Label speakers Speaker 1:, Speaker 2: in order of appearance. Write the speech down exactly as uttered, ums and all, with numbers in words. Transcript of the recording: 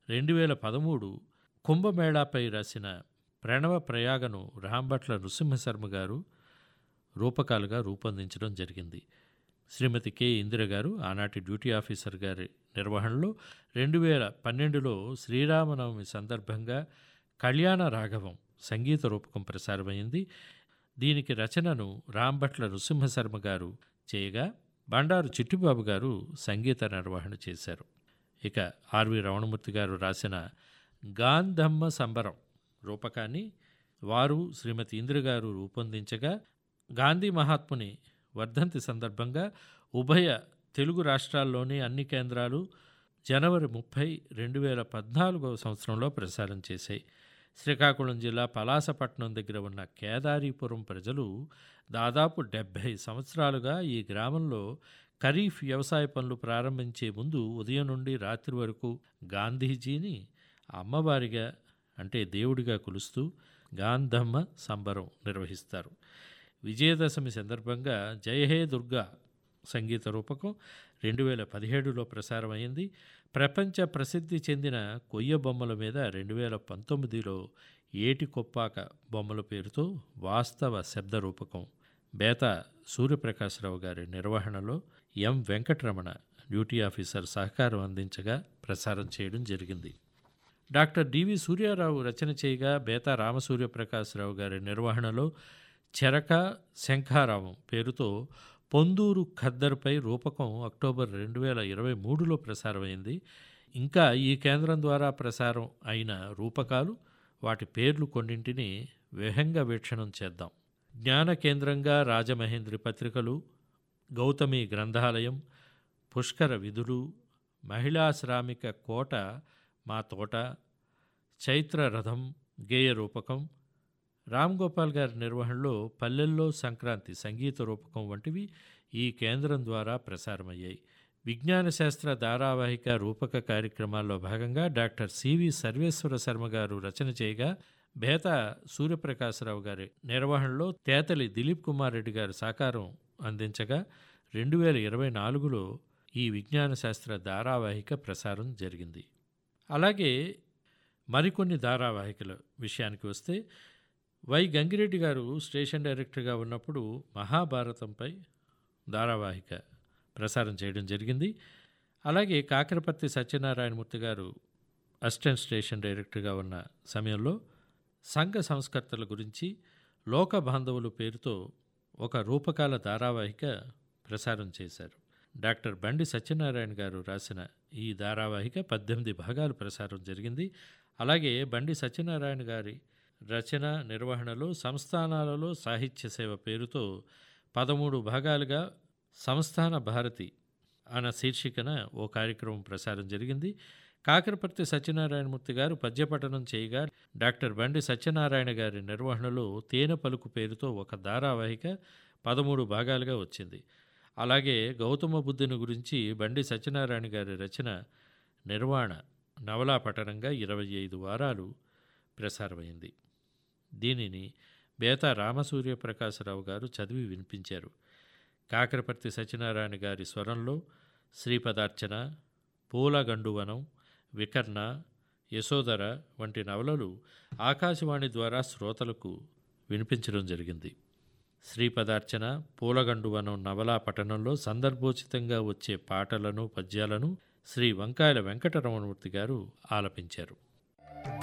Speaker 1: రెండు వేల పదమూడు కుంభమేళాపై రాసిన ప్రణవ ప్రయాగను రాంభట్ల నృసింహశర్మ గారు రూపకాలుగా రూపొందించడం జరిగింది. శ్రీమతి కె ఇందిర గారు ఆనాటి డ్యూటీ ఆఫీసర్ గారి నిర్వహణలో రెండు వేల పన్నెండులో శ్రీరామనవమి సందర్భంగా కళ్యాణ రాఘవం సంగీత రూపకం ప్రసారమైంది. దీనికి రచనను రాంభట్ల నృసింహశర్మ గారు చేయగా బండారు చిట్టిబాబు గారు సంగీత నిర్వహణ చేశారు. ఇక ఆర్వి రమణమూర్తి గారు రాసిన గాంధమ్మ సంబరం రూపకాన్ని వారు శ్రీమతి ఇందిర గారు రూపొందించగా గాంధీ మహాత్ముని వర్ధంతి సందర్భంగా ఉభయ తెలుగు రాష్ట్రాల్లోని అన్ని కేంద్రాలు జనవరి ముప్పై రెండు వేల పద్నాలుగవ సంవత్సరంలో ప్రసారం చేశాయి. శ్రీకాకుళం జిల్లా పలాసపట్నం దగ్గర ఉన్న కేదారీపురం ప్రజలు దాదాపు డెబ్భై సంవత్సరాలుగా ఈ గ్రామంలో ఖరీఫ్ వ్యవసాయ పనులు ప్రారంభించే ముందు ఉదయం నుండి రాత్రి వరకు గాంధీజీని అమ్మవారిగా అంటే దేవుడిగా కొలుస్తూ గాంధమ్మ సంబరం నిర్వహిస్తారు. విజయదశమి సందర్భంగా జయహే దుర్గా సంగీత రూపకం రెండు వేల పదిహేడులో ప్రసారమైంది. ప్రపంచ ప్రసిద్ధి చెందిన కొయ్య బొమ్మల మీద రెండు వేల పంతొమ్మిదిలో ఏటి కొప్పాక బొమ్మల పేరుతో వాస్తవ శబ్ద రూపకం బేత సూర్యప్రకాశరావు గారి నిర్వహణలో ఎం వెంకటరమణ డ్యూటీ ఆఫీసర్ సహకారం అందించగా ప్రసారం చేయడం జరిగింది. డాక్టర్ డివి సూర్యారావు రచన చేయగా బేతా రామసూర్యప్రకాశరావు గారి నిర్వహణలో చెరక శంఖారావం పేరుతో పొందూరు ఖద్దరుపై రూపకం అక్టోబర్ రెండు వేల ఇరవై మూడులో ప్రసారమైంది. ఇంకా ఈ కేంద్రం ద్వారా ప్రసారం అయిన రూపకాలు వాటి పేర్లు కొన్నింటిని విహంగ వీక్షణం చేద్దాం. జ్ఞాన కేంద్రంగా రాజమహేంద్రి పత్రికలు, గౌతమి గ్రంథాలయం, పుష్కర విధులు, మహిళా శ్రామిక కోట మా తోట, చైత్ర రథం గేయ రూపకం, రామ్ గోపాల్ గారి నిర్వహణలో పల్లెల్లో సంక్రాంతి సంగీత రూపకం వంటివి ఈ కేంద్రం ద్వారా ప్రసారమయ్యాయి. విజ్ఞాన శాస్త్ర ధారావాహిక రూపక కార్యక్రమాల్లో భాగంగా డాక్టర్ సివి సర్వేశ్వర శర్మ గారు రచన చేయగా బేత సూర్యప్రకాశరావు గారి నిర్వహణలో తేతలి దిలీప్ కుమార్ రెడ్డి గారు సహకారం అందించగా రెండు వేల ఇరవై నాలుగులో ఈ విజ్ఞాన శాస్త్ర ధారావాహిక ప్రసారం జరిగింది. అలాగే మరికొన్ని ధారావాహికల విషయానికి వస్తే వై గంగిరెడ్డి గారు స్టేషన్ డైరెక్టర్గా ఉన్నప్పుడు మహాభారతంపై ధారావాహిక ప్రసారం చేయడం జరిగింది. అలాగే కాకరపర్తి సత్యనారాయణమూర్తి గారు అసిస్టెంట్ స్టేషన్ డైరెక్టర్గా ఉన్న సమయంలో సంఘ సంస్కర్తల గురించి లోక బాంధవులు పేరుతో ఒక రూపకాల ధారావాహిక ప్రసారం చేశారు. డాక్టర్ బండి సత్యనారాయణ గారు రాసిన ఈ ధారావాహిక పద్దెనిమిది భాగాలు ప్రసారం జరిగింది. అలాగే బండి సత్యనారాయణ గారి రచన నిర్వహణలో సంస్థానాలలో సాహిత్య సేవ పేరుతో పదమూడు భాగాలుగా సంస్థాన భారతి అన్న శీర్షికన ఓ కార్యక్రమం ప్రసారం జరిగింది. కాకరపర్తి సత్యనారాయణమూర్తి గారు పద్యపఠనం చేయగా డాక్టర్ బండి సత్యనారాయణ గారి నిర్వహణలో తేనె పలుకు పేరుతో ఒక ధారావాహిక పదమూడు భాగాలుగా వచ్చింది. అలాగే గౌతమ బుద్ధుని గురించి బండి సత్యనారాయణ గారి రచన నిర్వాణ నవలా పఠనంగా ఇరవై ఐదు వారాలు ప్రసారమైంది. దీనిని బేతా రామసూర్యప్రకాశరావు గారు చదివి వినిపించారు. కాకరపర్తి సత్యనారాయణ గారి స్వరంలో శ్రీపదార్చన, పూలగండువనం, వికర్ణ, యశోధర వంటి నవలలు ఆకాశవాణి ద్వారా శ్రోతలకు వినిపించడం జరిగింది. శ్రీపదార్చన, పూలగండువనం నవలా పఠనంలో సందర్భోచితంగా వచ్చే పాటలను పద్యాలను శ్రీ వంకాయల వెంకటరమణమూర్తి గారు ఆలపించారు.